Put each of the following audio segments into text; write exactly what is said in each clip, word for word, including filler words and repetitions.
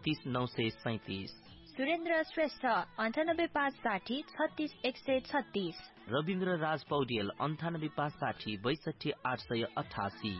पैंतीस नौ सय सैतिस। सुरेन्द्र श्रेष्ठ अन्ठानब्बे पाँच साठी छत्तीस एक सय छत्तीस। रविन्द्र राज पौडेल अन्ठानब्बे पाँच साठी बैसठी आठ सय अठासी।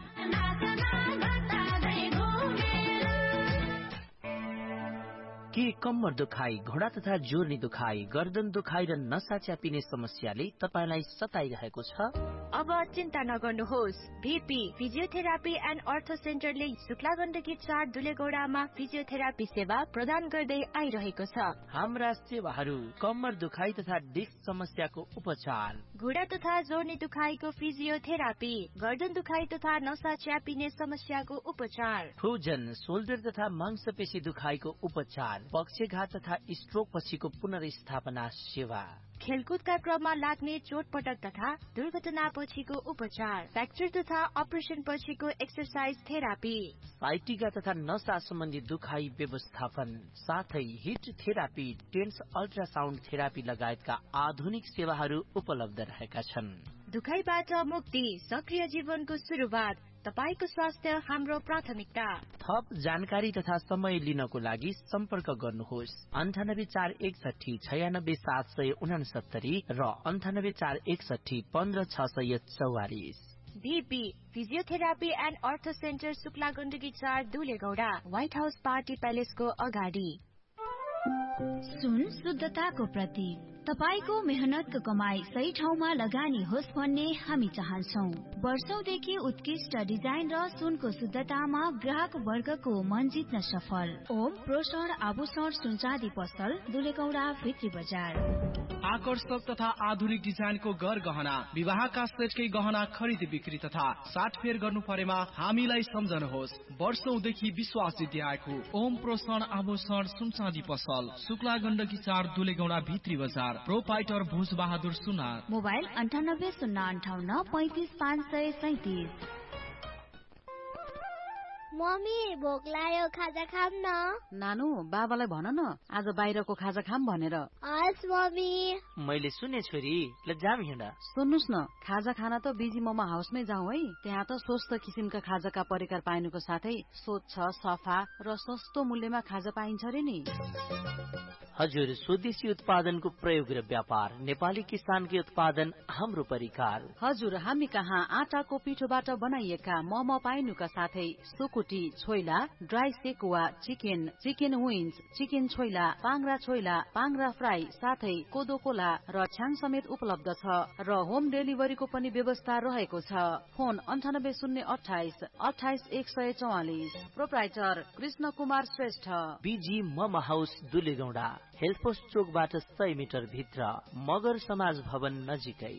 के कम्मर दुखाइ, घोडा तथा जोर्नी दुखाइ, गर्दन दुखाइ र नसा च्यापिने समस्याले तपाईलाई सताइरहेको छ? अब चिन्ता नगर्नुहोस्। भीपी फिजियोथेरापी एन्ड अर्थो सेन्टरले शुक्ला गण्डकी चार दुलेगौडामा फिजियोथेरापी सेवा प्रदान गर्दै आइरहेको छ। हाम्रा सेवाहरू कम्मर दुखाइ तथा डिस्क समस्याको उपचार, घुँडा तथा जोर्नी दुखाइको फिजियोथेरापी, गर्दन दुखाइ तथा नसा च्यापिने समस्याको उपचार, फ्रोजन शोल्डर तथा मांसपेशी दुखाइको उपचार, पक्षघात तथा स्ट्रोक पछिको पुनर्स्थापना सेवा, खेलकुदका क्रममा लाग्ने चोटपटक तथा दुर्घटना पछिको उपचार, फ्र्याक्चर तथा अपरेसन पछिको एक्सरसाइज थेरापी, साइटिका तथा नसा सम्बन्धी दुखाइ व्यवस्थापन, साथै hit therapy, tense ultrasound therapy लगायतका आधुनिक सेवाहरू उपलब्ध रहेका छन्। दुखाइबाट मुक्ति, सक्रिय जीवनको सुरुवात, तपाईको स्वास्थ्य हाम्रो प्राथमिकता। थप जानकारी तथा समय लिनको लागि सम्पर्क गर्नुहोस् अन्ठानब्बे चार एकसठी छयानब्बे सात सय उनासत्तरी र अन्ठानब्बे चार एकसठी पन्ध्र छ सय चौवालिस। भीपी फिजियोथेरापी एन्ड अर्थो सेन्टर शुक्ला गण्डकी चार दुलेगौडा, व्हाइट हाउस पार्टी प्यालेसको अगाडि। सुन शुद्धताको प्रतीक, तपाईको मेहनतको कमाई सही ठाउँमा लगानी होस् भन्ने हामी चाहन्छौ। वर्षौंदेखि उत्कृष्ट डिजाइन र सुनको शुद्धतामा ग्राहक वर्गको मन जित्न सफल ओम प्रोषण आभूषण सुनचाँदी पसल दुलेगौडा भित्री बजार। आकर्षक तथा आधुनिक डिजाइनको गर गहना, विवाहका सेटकै गहना खरिद बिक्री तथा साटफेर गर्नु परेमा हामीलाई सम्झनुहोस्। वर्षौंदेखि विश्वास जित्याएको ओम प्रोषण आभूषण सुनचाँदी पसल शुक्ला गण्डकी चार दुलेगौडा भित्री बजार। प्रोपाइटर भुज बहादुर सुना। मोबाइल अन्ठानब्बे शून्य अन्ठाउन्न पैंतिस पाँच सय सैतिस। मम्मी भोक लाग्यो, खाजा खाम न। नानु बाबालाई भन न आज बाहिरको खाजा खाम भनेर। हस् मम्मी। मैले सुने छोरी, ल जाम हिँड। सुन्नुस् न, खाजा खाना त बिजी मोमो हाउसमै जाउँ है। त्यहाँ त स्वस्थ किसिमका खाजाका परिकार पाइनुको साथै स्वच्छ सफा र सस्तो मूल्यमा खाजा पाइन्छ रे नि। हजुर, स्वदेशी उत्पादनको प्रयोग र व्यापार, नेपाली किसानकै उत्पादन हाम्रो परिकार। हजुर, हामी कहाँ आटाको पिठोबाट बनाइएका मोमो पाइनुका साथै सुकुटी, choila, dry sekuwa, chicken, chicken wings, chicken choila, पाङ्रा choila, पाङ्रा fry, साथै कोदो कोला र छ्याङ समेत उपलब्ध छ र होम डेलिभरीको पनि व्यवस्था रहेको छ। फोन अन्ठानब्बे शून्य अठाइस अठाइस एक सय चौवालिस। प्रोप्राइटर कृष्ण कुमार श्रेष्ठ। बीजी मोमो हाउस दुलेगौडा, हेल्पोस्ट चोकबाट सय मिटर भित्र, मगर समाज भवन नजिकै।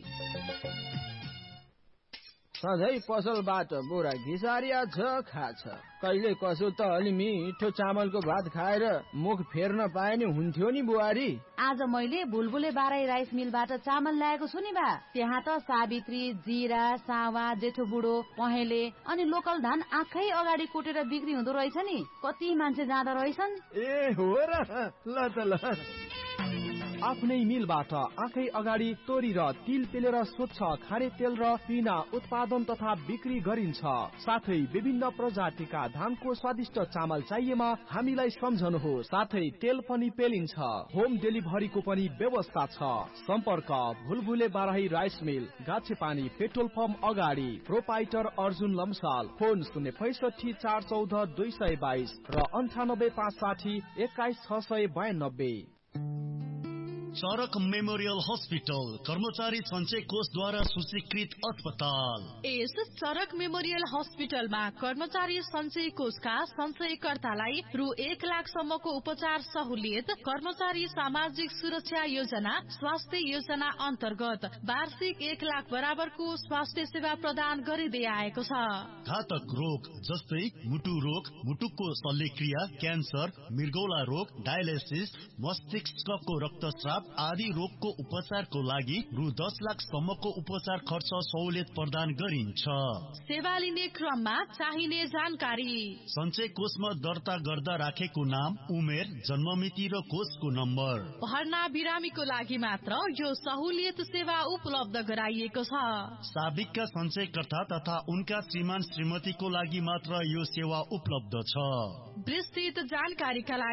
सधैँ पसलबाट बोरा घिसारिया छ खाछ, कहिले कसो त अलि मिठो चामलको भात खाएर मुख फेर्न पाए नि हुन्थ्यो नि बुहारी। आज मैले बुलबुले बाराई राइस मिलबाट चामल ल्याएको छु नि बा। त्यहाँ त सावित्री, जीरा, सावा, जेठो बुढो, पहेँले अनि लोकल धान आँखै अगाडि कुटेर बिक्री हुँदो रहेछ नि। कति मान्छे जाँदा रहेछन्। ए हो र, ल त ल। आफ्नै मिलबाट आँखै अगाडि तोरी र तिल पेलेर स्वच्छ खारे तेल र पिना उत्पादन तथा बिक्री गरिन्छ। साथै विभिन्न प्रजातिका धानको स्वादिष्ट चामल चाहिएमा हामीलाई सम्झनुहोस्। साथै तेल पनि पेलिन्छ। होम डेलिभरीको पनि व्यवस्था छ। सम्पर्क भुलभुले Barahi rice mill, गाछेपानी petrol pump अगाडि। प्रोपाइटर अर्जुन लम्साल। फोन शून्य पैसठी चार चौध दुई सय बाइस र अन्ठानब्बे पाँच साठी एक्काइस छ सय बयानब्बे। चरक मेमोरियल हस्पिटल, कर्मचारी सञ्चय कोषद्वारा सूचीकृत अस्पताल। यस चरक मेमोरियल हस्पिटलमा कर्मचारी सञ्चय कोषका सञ्चयकर्तालाई रु एक लाख सम्मको उपचार सहुलियत, कर्मचारी सामाजिक सुरक्षा योजना, स्वास्थ्य योजना अन्तर्गत वार्षिक एक लाख बराबरको स्वास्थ्य सेवा प्रदान गरिँदै आएको छ। घातक रोग जस्तै मुटु रोग, मुटुको शल्यक्रिया, क्यान्सर, मृगौला रोग, डायलिसिस, मस्तिष्कको रक्तस्राव आदि रोगको उपचारको लागि रु दस लाख सम्मको उपचार खर्च सहुलियत प्रदान गरिन्छ। सेवा लिने क्रममा चाहिने जानकारी। सञ्चय कोषमा दर्ता गर्दा राखेको नाम, उमेर, जन्ममिति र कोषको नम्बर। भर्ना बिरामीको लागि मात्र यो सहुलियत सेवा उपलब्ध गराइएको छ। साबिकका सञ्चयकर्ता तथा उनका श्रीमान श्रीमतीको लागि मात्र यो सेवा उपलब्ध छ। विस्तृत जानकारीका लागि